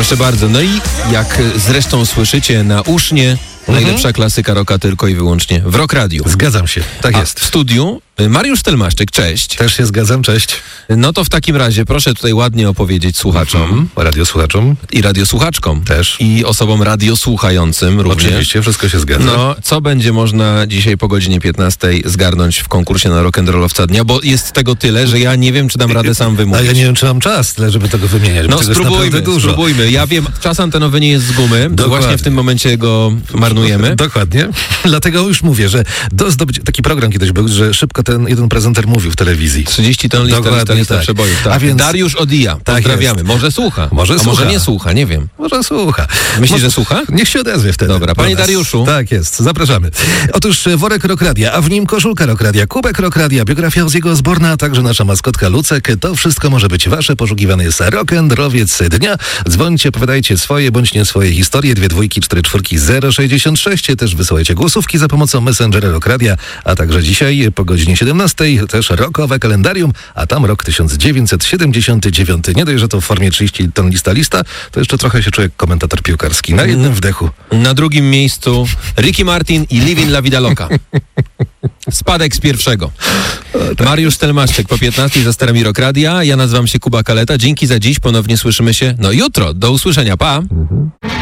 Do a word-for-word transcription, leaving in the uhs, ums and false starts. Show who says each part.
Speaker 1: Proszę bardzo. No i jak zresztą słyszycie na usznie, mhm. najlepsza klasyka rocka tylko i wyłącznie w Rock Radio.
Speaker 2: Zgadzam się, tak
Speaker 1: A
Speaker 2: jest.
Speaker 1: w studiu Mariusz Stelmaszczyk, cześć.
Speaker 2: Też się zgadzam, cześć.
Speaker 1: No to w takim razie proszę tutaj ładnie opowiedzieć słuchaczom.
Speaker 2: Mhm. Radiosłuchaczom.
Speaker 1: I radiosłuchaczkom.
Speaker 2: Też.
Speaker 1: I osobom radiosłuchającym również.
Speaker 2: Oczywiście, wszystko się zgadza.
Speaker 1: No, co będzie można dzisiaj po godzinie piętnastej zgarnąć w konkursie na rock'n'rollowca dnia, bo jest tego tyle, że ja nie wiem, czy dam radę sam wymówić.
Speaker 2: A ja nie wiem, czy mam czas tyle, żeby tego wymieniać.
Speaker 1: No
Speaker 2: tego
Speaker 1: spróbujmy,
Speaker 2: dużo.
Speaker 1: spróbujmy. Ja wiem, czas antenowy nie jest z gumy.
Speaker 2: Dokładnie.
Speaker 1: Właśnie w tym momencie go marnujemy.
Speaker 2: Dokładnie. Dlatego już mówię, że do zdobycia... Taki program kiedyś był, że szybko ten jeden prezenter mówił w telewizji.
Speaker 1: trzydzieści ton lista,
Speaker 2: Dokładnie
Speaker 1: lista, lista
Speaker 2: tak.
Speaker 1: przebojów. Tak.
Speaker 2: A więc...
Speaker 1: Dariusz Odija, pozdrawiamy.
Speaker 2: jest.
Speaker 1: Może słucha.
Speaker 2: Może
Speaker 1: A
Speaker 2: słucha.
Speaker 1: może nie słucha, nie wiem.
Speaker 2: Może słucha.
Speaker 1: Myślisz,
Speaker 2: Może...
Speaker 1: że słucha?
Speaker 2: Niech się odezwie wtedy.
Speaker 1: Dobra, panie Dariuszu.
Speaker 2: Tak jest, zapraszamy. Otóż worek Rock Radia, a w nim koszulka Rock Radia, kubek Rock Radia, biografia Ozziego Osborna, a także nasza maskotka Lucek. To wszystko może być wasze. Poszukiwany jest rock'n'rowiec dnia. Dzwońcie, opowiadajcie swoje bądź nie swoje historie. Dwie dwójki, cztery czwórki, zero sześćdziesiąt sześć. Też wysyłajcie głosówki za pomocą Messengera Rock Radia, a także dzisiaj po godzinie siedemnastej też rockowe kalendarium, a tam rok tysiąc dziewięćset siedemdziesiąty dziewiąty. Nie dość, że to w formie trzydzieści ton lista lista, to jeszcze trochę się czuje jak komentator piłkarski. Na jednym wdechu.
Speaker 1: Na drugim miejscu Ricky Martin i Living La Vida Loca. Spadek z pierwszego. O, tak. Mariusz Stelmaszczyk po piętnastej za sterami Rock Radia. Ja nazywam się Kuba Kaleta. Dzięki za dziś. Ponownie słyszymy się no jutro. Do usłyszenia. Pa! Mhm.